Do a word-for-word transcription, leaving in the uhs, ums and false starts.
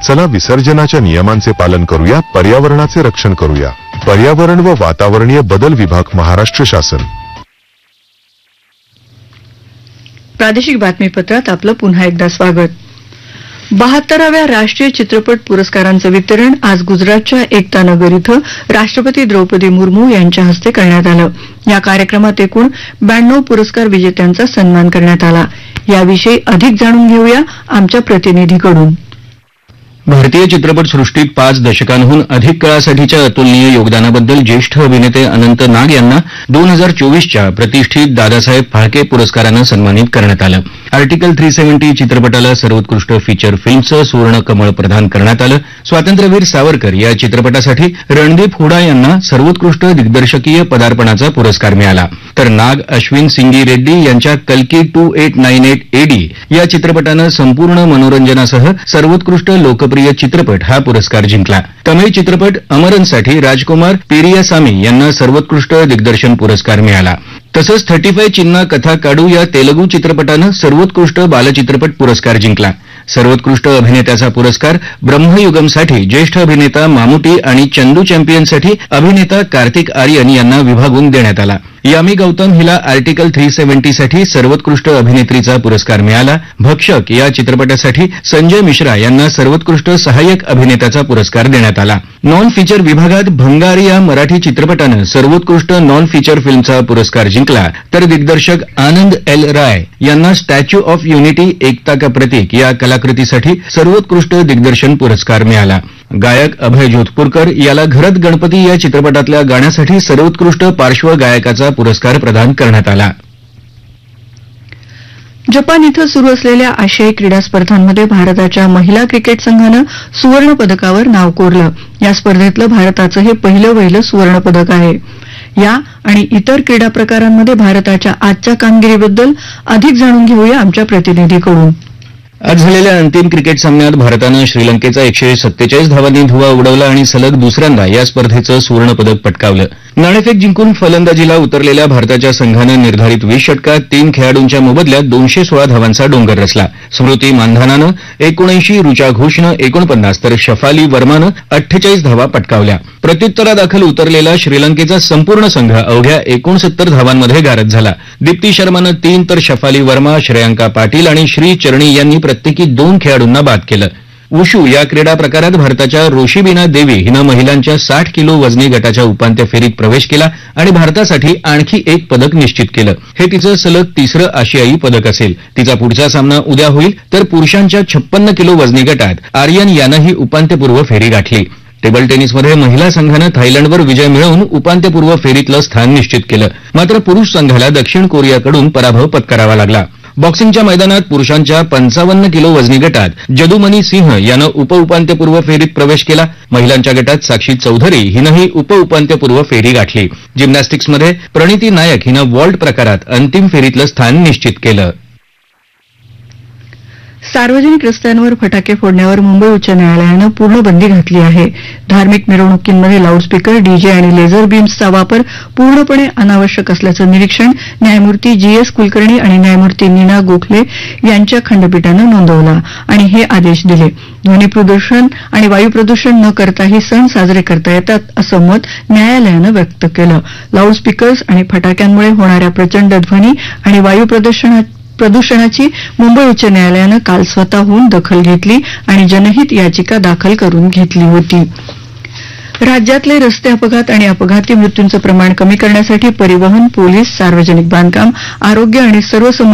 चला विसर्जनाच्या नियमांचे पालन करूया, पर्यावरणाचे रक्षण करूया. पर्यावरण व वातावरणीय बदल विभाग, महाराष्ट्र शासन. प्रादेशिक बातमीपत्रात आपलं पुन्हा एकदा स्वागत. बहात्तराव्या राष्ट्रीय चित्रपट पुरस्कारांचं वितरण आज गुजरातच्या एकता नगर इथं राष्ट्रपती द्रौपदी मुर्मू यांच्या हस्ते करण्यात आलं. या कार्यक्रमात एकूण ब्याण्णव पुरस्कार विजेत्यांचा सन्मान करण्यात आला. याविषयी अधिक जाणून घेऊया आमच्या प्रतिनिधीकडून. भारतीय चित्रपटसृष्टीत पाच दशकांहून अधिक काळासाठीच्या अतुलनीय योगदानाबद्दल ज्येष्ठ अभिनेते अनंत नाग यांना दोन हजार चोवीसच्या प्रतिष्ठित दादासाहेब फाळके पुरस्कारानं सन्मानित करण्यात आलं. आर्टिकल थ्री सेव्हन्टी चित्रपटाला सर्वोत्कृष्ट फीचर फिल्मचं सुवर्ण कमळ प्रदान करण्यात आलं. स्वातंत्र्यवीर सावरकर या चित्रपटासाठी रणदीप हुडा यांना सर्वोत्कृष्ट दिग्दर्शकीय पदार्पणाचा पुरस्कार मिळाला. तर नाग अश्विन सिंगी रेड्डी यांच्या कल्की to eight nine eight eddy या चित्रपटानं संपूर्ण मनोरंजनासह सर्वोत्कृष्ट लोकप्रिय चित्रपट हा पुरस्कार जिंकला. तमिळ चित्रपट अमरनसाठी राजकुमार पेरियासामी यांना सर्वोत्कृष्ट दिग्दर्शन पुरस्कार मिळाला. तसंच थर्टी फाय चिन्ना कथा काडू या तेलुगू चित्रपटानं सर्वोत्कृष्ट बालचित्रपट पुरस्कार जिंकला. सर्वोत्कृष्ट अभिनेत्याचा पुरस्कार ब्रह्मयुगमसाठी ज्येष्ठ अभिनेता मामुटी आणि चंदू चॅम्पियनसाठी अभिनेता कार्तिक आर्यन यांना विभागून देण्यात आला. यामी गौतम हिला आर्टिकल थ्री सेव्हन्टी साठी सर्वोत्कृष्ट अभिनेत्रीचा पुरस्कार मिळाला. भक्षक या चित्रपटासाठी संजय मिश्रा यांना सर्वोत्कृष्ट सहाय्यक अभिनेत्याचा पुरस्कार देण्यात आला. नॉन फीचर विभागात भंगार या मराठी चित्रपटानं सर्वोत्कृष्ट नॉन फीचर फिल्मचा पुरस्कार जिंकला. तर दिग्दर्शक आनंद एल राय यांना स्टॅच्यू ऑफ युनिटी एकता का प्रतीक या कलाकृतीसाठी सर्वोत्कृष्ट दिग्दर्शन पुरस्कार मिळाला. गायक अभय जोधपूरकर याला घरत गणपती या चित्रपटातल्या गाण्यासाठी सर्वोत्कृष्ट पार्श्वगायकाचा पुरस्कार प्रदान करण्यात आला. जपान इथं सुरू असलेल्या आशियाई क्रीडा स्पर्धांमध्ये भारताच्या महिला क्रिकेट संघानं सुवर्ण पदकावर नाव कोरलं. या स्पर्धेतलं भारताचं हे पहिलं वहिलं सुवर्ण पदक आहे. या आणि इतर क्रीडा प्रकारांमध्ये भारताच्या आजच्या कामगिरीबद्दल अधिक जाणून घेऊया आमच्या प्रतिनिधीकडून. आज झालेल्या अंतिम क्रिकेट सामन्यात भारतानं श्रीलंकेचा एकशे सत्तेचाळीस धावांनी धुव्वा उडवला आणि सलग दुसऱ्यांदा या स्पर्धेचं सुवर्णपदक पटकावलं. नाणेफेक जिंकून फलंदाजीला उतरलेल्या भारताच्या संघानं निर्धारित वीस षटकात तीन खेळाडूंच्या मोबदल्यात दोनशे सोळा धावांचा डोंगर रचला. स्मृती मानधानानं एकोणऐंशी, ऋचा घोषनं एकोणपन्नास तर शफाली वर्मानं अठ्ठेचाळीस धावा पटकावल्या. प्रत्युत्तरादाखल उतरलेला श्रीलंकेचा संपूर्ण संघ अवघ्या एकोणसत्तर धावांमध्ये गारद झाला. दीप्ती शर्मानं तीन तर शफाली वर्मा, श्रेयांका पाटील आणि श्री चरणी यांनी प्रत्येकी दोन खेळाडूंना बाद केलं. वुशू या क्रीडा प्रकारात भारताच्या रोशिबिना देवी हिनं महिलांच्या साठ किलो वजनी गटाच्या उपांत्य फेरीत प्रवेश केला आणि भारतासाठी आणखी एक पदक निश्चित केलं. हे तिचं सलग तिसरं आशियाई पदक असेल. तिचा पुढचा सामना उद्या होईल. तर पुरुषांच्या छप्पन्न किलो वजनी गटात आर्यन यानंही उपांत्यपूर्व फेरी गाठली. टेबल टेनिसमध्ये महिला संघानं थायलंडवर विजय मिळवून उपांत्यपूर्व फेरीतलं स्थान निश्चित केलं. मात्र पुरुष संघाला दक्षिण कोरियाकडून पराभव पत्करावा लागला. बॉक्सिंगच्या मैदानात पुरुषांच्या पंचावन्न किलो वजनी गटात जदुमनी सिंह यानं उपउपांत्यपूर्व फेरीत प्रवेश केला. महिलांच्या गटात साक्षी चौधरी हिनंही उपउपांत्यपूर्व फेरी गाठली. जिम्नॅस्टिक्समध्ये प्रणिती नायक हिनं वॉल्ट प्रकारात अंतिम फेरीतलं स्थान निश्चित केलं. सार्वजनिक रस्त्यांवर फटाके फोडण्यावर मुंबई उच्च न्यायालयानं पूर्ण बंदी घातली आहे. धार्मिक मिरवणुकींमध्ये लाऊडस्पीकर, डीजे आणि लेझर बीम्सचा वापर पूर्णपणे अनावश्यक असल्याचं निरीक्षण न्यायमूर्ती जी एस कुलकर्णी आणि न्यायमूर्ती नीना गोखले यांच्या खंडपीठानं नोंदवलं आणि हे आदेश दिले. ध्वनी प्रदूषण आणि वायू प्रदूषण न करताही सण साजरे करता येतात असं मत न्यायालयानं व्यक्त केलं. लाऊडस्पीकर्स आणि फटाक्यांमुळे होणाऱ्या प्रचंड ध्वनी आणि वायू प्रदूषणात प्रदूषणाची मुंबई उच्च न्यायालयानं काल स्वतःहून दखल घेतली आणि जनहित याचिका दाखल करून घेतली होती. राज्यातले रस्ते अपघात आणि अपघाती मृत्यूंचं प्रमाण कमी करण्यासाठी परिवहन, पोलीस, सार्वजनिक बांधकाम, आरोग्य आणि सर्व